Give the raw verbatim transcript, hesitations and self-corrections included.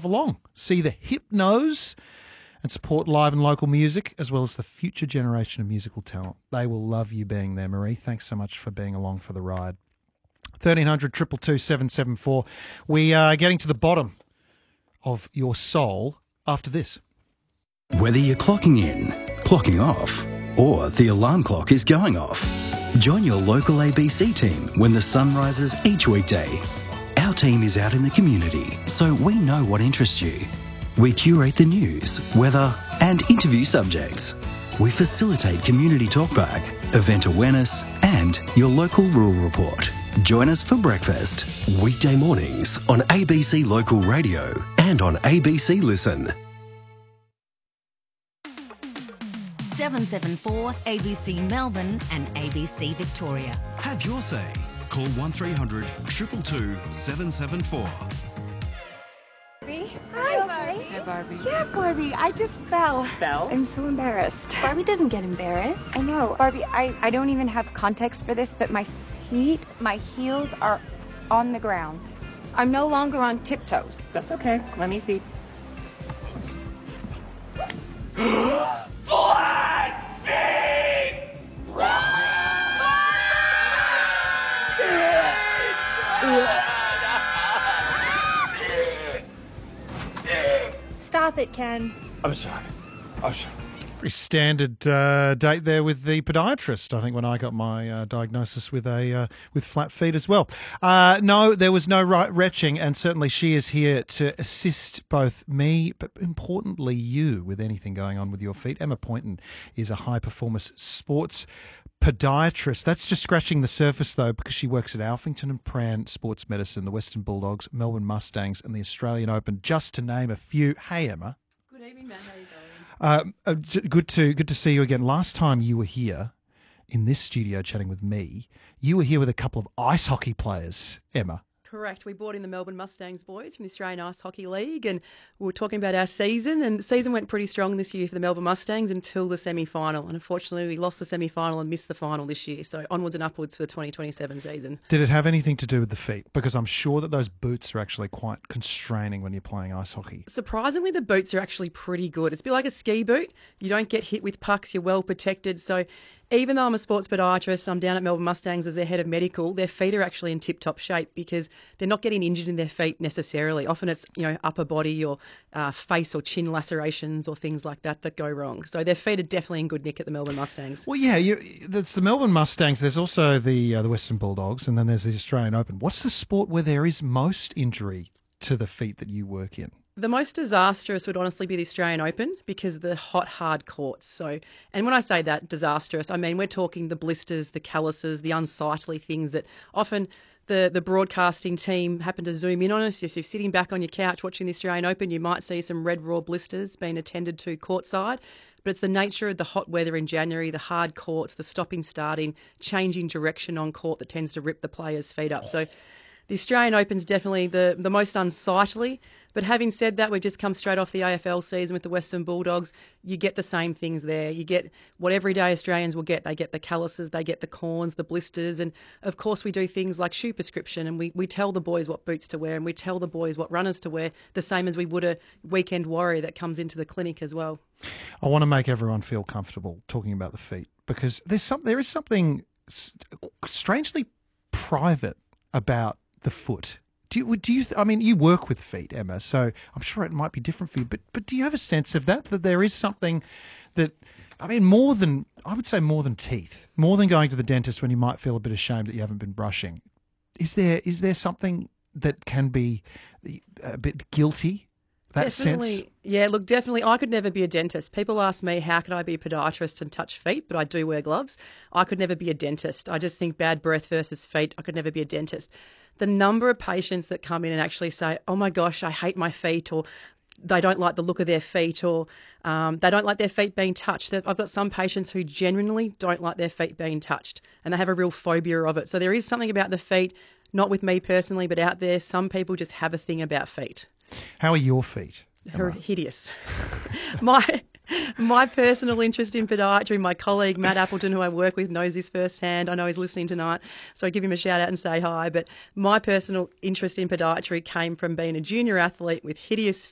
drive along, see the Hypnos, and support live and local music, as well as the future generation of musical talent. They will love you being there, Marie. Thanks so much for being along for the ride. thirteen hundred, two two two, seven seven four. We are getting to the bottom of your soul after this. Whether you're clocking in, clocking off, or the alarm clock is going off, join your local A B C team when the sun rises each weekday. Our team is out in the community, so we know what interests you. We curate the news, weather, and interview subjects. We facilitate community talkback, event awareness, and your local rural report. Join us for breakfast. Weekday mornings on A B C Local Radio and on A B C Listen. seven seven four A B C Melbourne and A B C Victoria. Have your say. Call one three hundred, two two two, seven seven four. Barbie? Hi, Barbie. Hi, Barbie. Yeah, Barbie, I just fell. Fell? I'm so embarrassed. Barbie doesn't get embarrassed. I know. Barbie, I, I don't even have context for this, but my feet, my heels are on the ground. I'm no longer on tiptoes. That's okay. Let me see. Flat feet! Stop it, Ken. I'm sorry. I'm sorry. Pretty standard uh, date there with the podiatrist. I think when I got my uh, diagnosis with a uh, with flat feet as well. Uh, no, there was no right retching, and certainly she is here to assist both me, but importantly you, with anything going on with your feet. Emma Poynton is a high performance sports podiatrist. That's just scratching the surface though, because she works at Alphington and Pran Sports Medicine, the Western Bulldogs, Melbourne Mustangs, and the Australian Open, just to name a few. Hey, Emma. Good evening, Matt. How are you going? Uh, uh, good to good to see you again. Last time you were here in this studio chatting with me, you were here with a couple of ice hockey players, Emma. Correct. We brought in the Melbourne Mustangs boys from the Australian Ice Hockey League, and we were talking about our season, and the season went pretty strong this year for the Melbourne Mustangs until the semi-final, and unfortunately we lost the semi-final and missed the final this year, so onwards and upwards for the twenty twenty-seven season. Did it have anything to do with the feet? Because I'm sure that those boots are actually quite constraining when you're playing ice hockey. Surprisingly, the boots are actually pretty good. It's a bit like a ski boot. You don't get hit with pucks, you're well protected, so even though I'm a sports podiatrist, I'm down at Melbourne Mustangs as their head of medical, their feet are actually in tip-top shape because they're not getting injured in their feet necessarily. Often it's, you know, upper body or uh, face or chin lacerations or things like that that go wrong. So their feet are definitely in good nick at the Melbourne Mustangs. Well, yeah, you, that's the Melbourne Mustangs. There's also the uh, the Western Bulldogs, and then there's the Australian Open. What's the sport where there is most injury to the feet that you work in? The most disastrous would honestly be the Australian Open because of the hot, hard courts. So, and when I say that, disastrous, I mean we're talking the blisters, the calluses, the unsightly things that often the, the broadcasting team happen to zoom in on us. If you're sitting back on your couch watching the Australian Open, you might see some red raw blisters being attended to courtside. But it's the nature of the hot weather in January, the hard courts, the stopping, starting, changing direction on court that tends to rip the players' feet up. So the Australian Open's definitely the, the most unsightly. But having said that, we've just come straight off the A F L season with the Western Bulldogs. You get the same things there. You get what everyday Australians will get. They get the calluses, they get the corns, the blisters. And, of course, we do things like shoe prescription, and we, we tell the boys what boots to wear, and we tell the boys what runners to wear, the same as we would a weekend warrior that comes into the clinic as well. I want to make everyone feel comfortable talking about the feet because there's some, there is something strangely private about the foot. Do you, do you, I mean, you work with feet, Emma, so I'm sure it might be different for you, but but do you have a sense of that, that there is something that, I mean, more than, I would say more than teeth, more than going to the dentist when you might feel a bit ashamed that you haven't been brushing. Is there is there something that can be a bit guilty? That definitely, sense? Yeah, look, definitely. I could never be a dentist. People ask me, how could I be a podiatrist and touch feet? But I do wear gloves. I could never be a dentist. I just think bad breath versus feet. I could never be a dentist. The number of patients that come in and actually say, oh my gosh, I hate my feet, or they don't like the look of their feet, or um, they don't like their feet being touched. I've got some patients who genuinely don't like their feet being touched and they have a real phobia of it. So there is something about the feet, not with me personally, but out there, some people just have a thing about feet. How are your feet? They're hideous. my my personal interest in podiatry, my colleague Matt Appleton, who I work with, knows this firsthand. I know he's listening tonight, so I give him a shout out and say hi. But my personal interest in podiatry came from being a junior athlete with hideous